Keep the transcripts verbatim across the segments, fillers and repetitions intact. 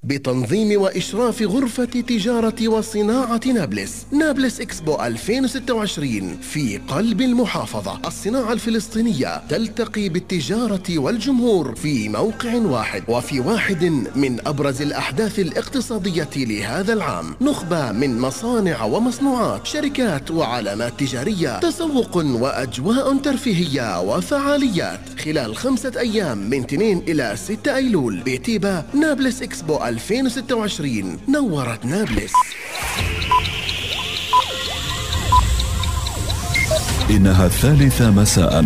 بتنظيم وإشراف غرفة تجارة وصناعة نابلس. نابلس إكسبو ألفين وستة وعشرين في قلب المحافظة. الصناعة الفلسطينية تلتقي بالتجارة والجمهور في موقع واحد وفي واحد من أبرز الأحداث الاقتصادية لهذا العام. نخبة من مصانع ومصنوعات، شركات وعلامات تجارية، تسوق وأجواء ترفيهية وفعاليات خلال خمسة أيام من اثنين إلى ستة أيلول بتيبا. نابلس إكسبو ألفين وستة وعشرين نورت نابلس. إنها الثالثة مساء.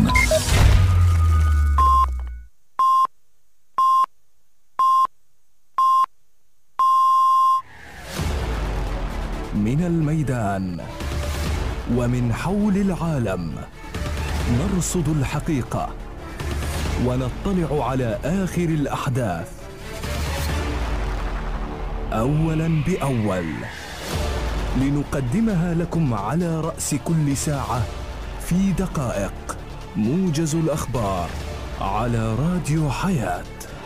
من الميدان ومن حول العالم نرصد الحقيقة ونطلع على آخر الأحداث أولاً بأول، لنقدمها لكم على رأس كل ساعة في دقائق. موجز الأخبار على راديو حياة.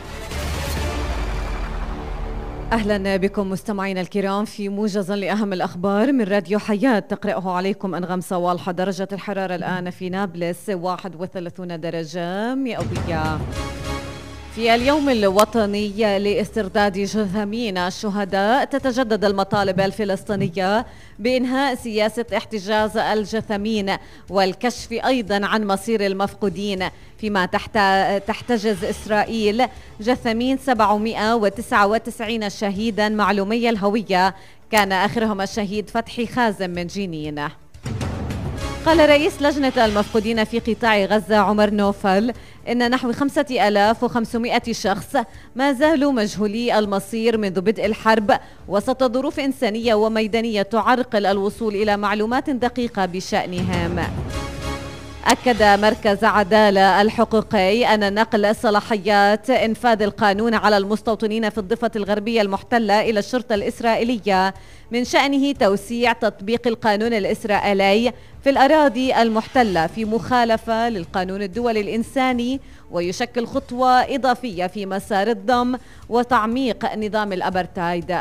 أهلا بكم مستمعينا الكرام في موجز لأهم الأخبار من راديو حياة، تقرأه عليكم أنغام صوالحة. درجة الحرارة الآن في نابلس واحد وثلاثين درجة مئوية. في اليوم الوطني لاسترداد جثامين الشهداء، تتجدد المطالب الفلسطينية بإنهاء سياسة احتجاز الجثامين والكشف أيضا عن مصير المفقودين، فيما تحتجز إسرائيل جثامين سبعمئة وتسعة وتسعين شهيدا معلومي الهوية، كان آخرهم الشهيد فتحي خازم من جنين. قال رئيس لجنة المفقودين في قطاع غزة عمر نوفل إن نحو خمسة آلاف وخمسمئة شخص ما زالوا مجهولي المصير منذ بدء الحرب وسط ظروف إنسانية وميدانية تعرقل الوصول إلى معلومات دقيقة بشأنهم. أكد مركز عدالة الحقوقي أن نقل صلاحيات إنفاذ القانون على المستوطنين في الضفة الغربية المحتلة إلى الشرطة الإسرائيلية من شأنه توسيع تطبيق القانون الإسرائيلي في الأراضي المحتلة في مخالفة للقانون الدولي الإنساني، ويشكل خطوة إضافية في مسار الضم وتعميق نظام الأبرتايد.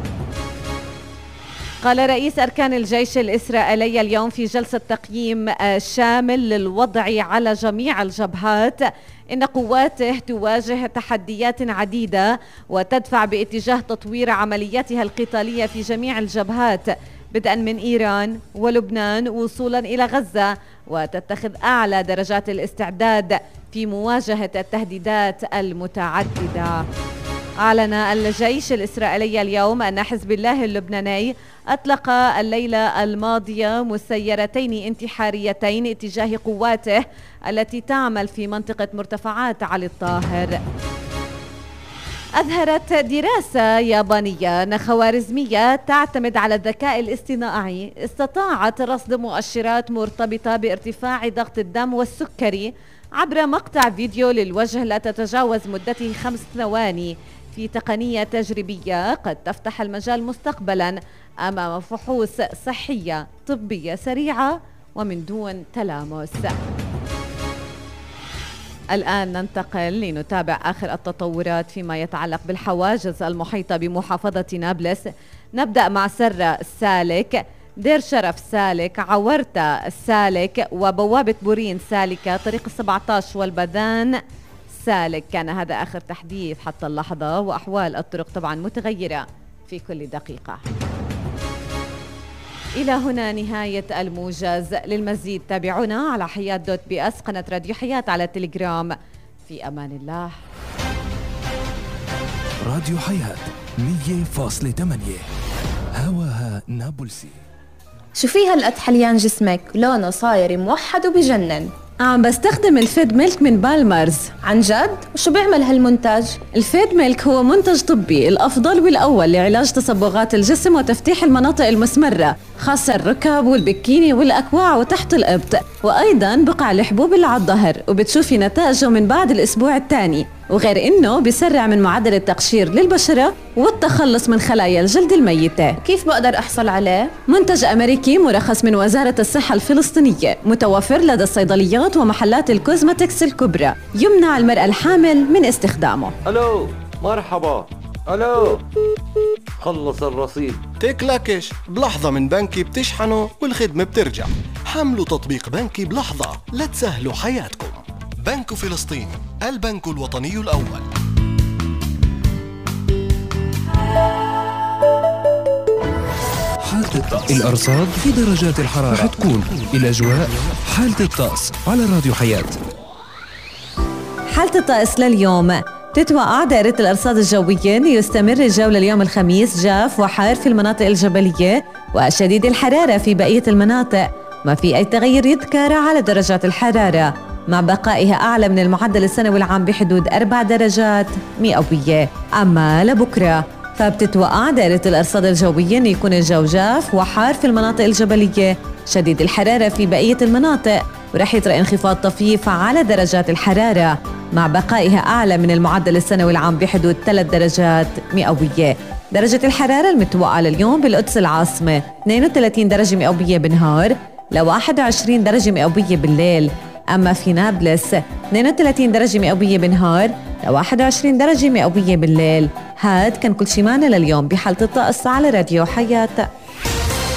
قال رئيس أركان الجيش الإسرائيلي اليوم في جلسة تقييم شامل للوضع على جميع الجبهات إن قواته تواجه تحديات عديدة وتدفع باتجاه تطوير عملياتها القتالية في جميع الجبهات بدءا من إيران ولبنان وصولا إلى غزة، وتتخذ أعلى درجات الاستعداد في مواجهة التهديدات المتعددة. أعلن الجيش الإسرائيلي اليوم أن حزب الله اللبناني أطلق الليلة الماضية مسيرتين انتحاريتين اتجاه قواته التي تعمل في منطقة مرتفعات علي الطاهر. أظهرت دراسة يابانية أن خوارزمية تعتمد على الذكاء الاصطناعي استطاعت رصد مؤشرات مرتبطة بارتفاع ضغط الدم والسكري عبر مقطع فيديو للوجه لا تتجاوز مدته خمس ثواني في تقنية تجريبية قد تفتح المجال مستقبلا أمام فحوص صحية طبية سريعة ومن دون تلامس. الآن ننتقل لنتابع آخر التطورات فيما يتعلق بالحواجز المحيطة بمحافظة نابلس. نبدأ مع سرة السالك، دير شرف سالك، عورتة السالك، وبوابة بورين سالكة، طريق السبعة عشر والبذان سالك. كان هذا آخر تحديث حتى اللحظة، وأحوال الطرق طبعا متغيرة في كل دقيقة. إلى هنا نهاية الموجز. للمزيد تابعونا على حياة دوت بي اس، قناة راديو حياة على التليجرام. في أمان الله. راديو حياة مية فاصلة ثمانية هواها نابلسي. شو في هالقد حليان جسمك؟ لونه صاير موحد وبجنن. عم بستخدم الفيد ميلك من بالمرز. عن جد؟ وشو بيعمل هالمنتج؟ الفيد ميلك هو منتج طبي الأفضل والأول لعلاج تصبغات الجسم وتفتيح المناطق المسمرة، خاصة الركب والبكيني والأكواع وتحت الإبط، وأيضا بقع الحبوب اللي على الظهر، وبتشوفي نتائجه من بعد الأسبوع الثاني. وغير إنه بيسرع من معدل التقشير للبشرة والتخلص من خلايا الجلد الميتة. كيف بقدر أحصل عليه؟ منتج أمريكي مرخص من وزارة الصحة الفلسطينية، متوفر لدى الصيدليات ومحلات الكوزماتكس الكبرى، يمنع المرأة الحامل من استخدامه. ألو، مرحبا، الو، خلص الرصيد. تكلكش بلحظة من بنكي بتشحنوا والخدمة بترجع. حملوا تطبيق بنكي بلحظة لتسهلوا حياتكم. بنك فلسطين، البنك الوطني الأول. حالة الطقس. الأرصاد في درجات الحرارة رح تكون الأجواء حالة الطقس على راديو حياة. حالة الطقس لليوم تتوقع دائرة الأرصاد الجوية أن يستمر الجو لليوم الخميس جاف وحار في المناطق الجبلية وشديد الحرارة في بقية المناطق، ما في أي تغير يذكر على درجات الحرارة مع بقائها أعلى من المعدل السنوي العام بحدود أربع درجات مئوية. أما لبكرة فبتتوقع دائرة الأرصاد الجوية أن يكون الجو جاف وحار في المناطق الجبلية، شديد الحرارة في بقية المناطق، ورح يطرأ انخفاض طفيف على درجات الحرارة مع بقائها أعلى من المعدل السنوي العام بحدود ثلاث درجات مئوية. درجة الحرارة المتوقعة لليوم بالقدس العاصمة اثنين وثلاثين درجة مئوية بالنهار ل واحد وعشرين درجة مئوية بالليل. أما في نابلس اثنين وثلاثين درجة مئوية بالنهار ل واحد وعشرين درجة مئوية بالليل. هاد كان كل شي معنا لليوم بحالة الطقس على راديو حياة.